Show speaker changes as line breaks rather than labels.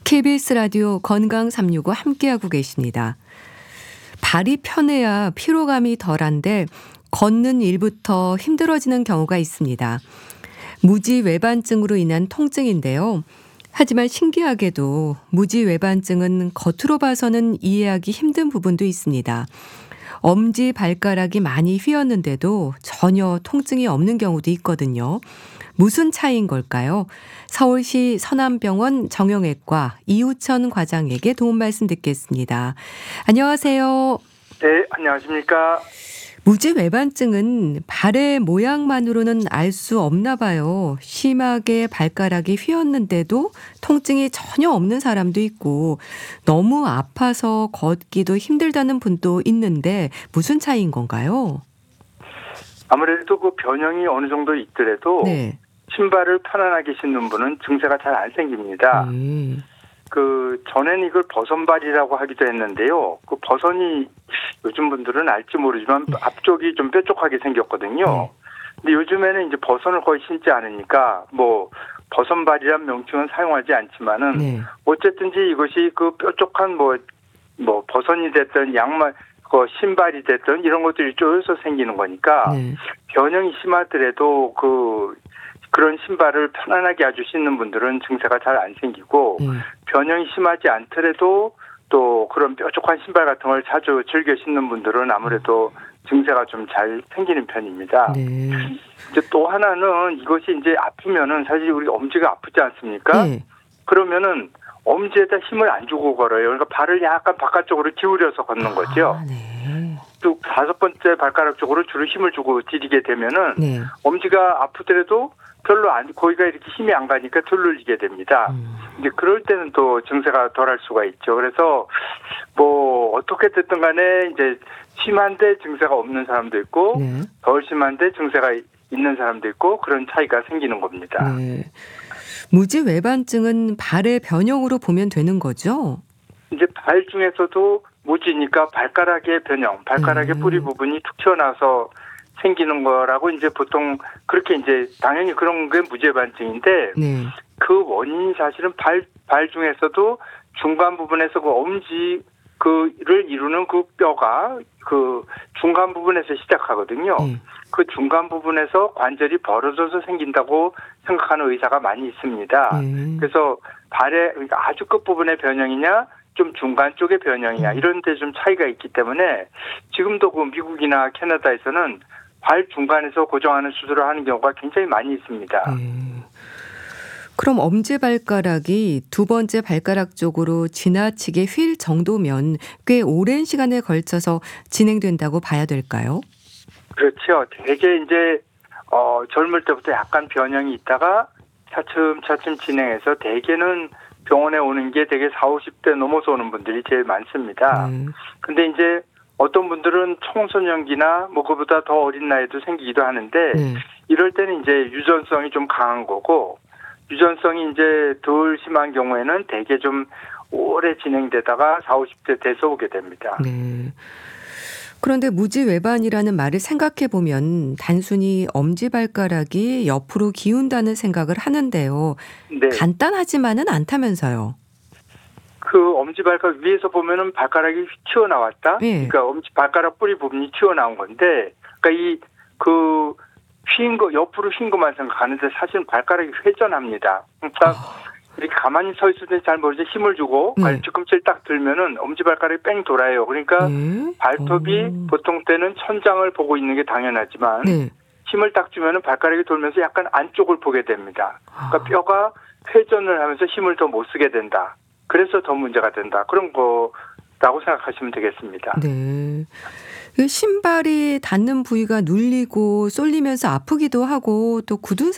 KBS 라디오 건강 365 함께하고 계십니다. 발이 편해야 피로감이 덜한데 걷는 일부터 힘들어지는 경우가 있습니다. 무지외반증으로 인한 통증인데요. 하지만 신기하게도 무지외반증은 겉으로 봐서는 이해하기 힘든 부분도 있습니다. 엄지 발가락이 많이 휘었는데도 전혀 통증이 없는 경우도 있거든요. 무슨 차이인 걸까요? 서울시 서남병원 정형외과 이우천 과장에게 도움 말씀 듣겠습니다. 안녕하세요.
네, 안녕하십니까.
무지외반증은 발의 모양만으로는 알 수 없나 봐요. 심하게 발가락이 휘었는데도 통증이 전혀 없는 사람도 있고 너무 아파서 걷기도 힘들다는 분도 있는데 무슨 차이인 건가요?
아무래도 그 변형이 어느 정도 있더라도
네.
신발을 편안하게 신는 분은 증세가 잘 안 생깁니다. 그 전엔 이걸 버선발이라고 하기도 했는데요. 그 버선이 요즘 분들은 알지 모르지만 앞쪽이 좀 뾰족하게 생겼거든요. 근데 요즘에는 이제 버선을 거의 신지 않으니까 뭐 버선발이란 명칭은 사용하지 않지만은 어쨌든지 이것이 그 뾰족한 뭐 버선이 됐든 양말 그 신발이 됐든 이런 것들이 쪼여서 생기는 거니까 변형이 심하더라도 그런 신발을 편안하게 아주 신는 분들은 증세가 잘 안 생기고 변형이 심하지 않더라도 또 그런 뾰족한 신발 같은 걸 자주 즐겨 신는 분들은 아무래도 증세가 좀 잘 생기는 편입니다. 이제 또 하나는 이것이 이제 아프면은 사실 우리 엄지가 아프지 않습니까? 그러면은 엄지에다 힘을 안 주고 걸어요. 그러니까 발을 약간 바깥쪽으로 기울여서 걷는 거죠. 또 5번째 발가락 쪽으로 주로 힘을 주고 디디게 되면은 엄지가 아프더라도 별로 거기가 이렇게 힘이 안 가니까 덜 눌리게 됩니다. 이제 그럴 때는 또 증세가 덜할 수가 있죠. 그래서 뭐 어떻게 됐든 간에 이제 심한데 증세가 없는 사람도 있고 덜 심한데 증세가 있는 사람도 있고 그런 차이가 생기는 겁니다.
무지외반증은 발의 변형으로 보면 되는 거죠?
이제 발 중에서도 무지니까 발가락의 변형, 발가락의 뿌리 부분이 툭 튀어나와서 생기는 거라고 이제 보통 그렇게 이제 당연히 그런 게 무지외반증인데 그 원인이 사실은 발 중에서도 중간 부분에서 그 엄지 를 이루는 그 뼈가 그 중간 부분에서 시작하거든요. 그 중간 부분에서 관절이 벌어져서 생긴다고 생각하는 의사가 많이 있습니다. 그래서 발의 그러니까 아주 끝부분의 변형이냐 좀 중간 쪽의 변형이냐 이런 데 좀 차이가 있기 때문에 지금도 그 미국이나 캐나다에서는 발 중간에서 고정하는 수술을 하는 경우가 굉장히 많이 있습니다.
그럼 엄지발가락이 두 번째 발가락 쪽으로 지나치게 휠 정도면 꽤 오랜 시간에 걸쳐서 진행된다고 봐야 될까요?
그렇죠. 되게 이제 젊을 때부터 약간 변형이 있다가 차츰차츰 진행해서 대개는 병원에 오는 게 되게 40, 50대 넘어서 오는 분들이 제일 많습니다. 근데 이제 어떤 분들은 청소년기나 뭐 그보다 더 어린 나이도 생기기도 하는데 이럴 때는 이제 유전성이 좀 강한 거고 유전성이 이제 덜 심한 경우에는 대개 좀 오래 진행되다가 40, 50대 돼서 오게 됩니다.
그런데 무지외반이라는 말을 생각해 보면 단순히 엄지발가락이 옆으로 기운다는 생각을 하는데요. 간단하지만은 않다면서요.
그 엄지발가락 위에서 보면은 발가락이 튀어나왔다. 그러니까 발가락 뿌리 부분이 튀어나온 건데, 그러니까 휜 거 옆으로 휜 것만 생각하는데 사실은 발가락이 회전합니다. 그러니까 이렇게 가만히 서 있을 때 잘 모르지 힘을 주고 뒤꿈치를 딱 들면은 엄지발가락이 뺑 돌아요. 그러니까 발톱이 보통 때는 천장을 보고 있는 게 당연하지만 힘을 딱 주면은 발가락이 돌면서 약간 안쪽을 보게 됩니다. 그러니까 뼈가 회전을 하면서 힘을 더 못 쓰게 된다. 그래서 더 문제가 된다. 그런 거라고 생각하시면 되겠습니다.
신발이 닿는 부위가 눌리고 쏠리면서 아프기도 하고 또 굳은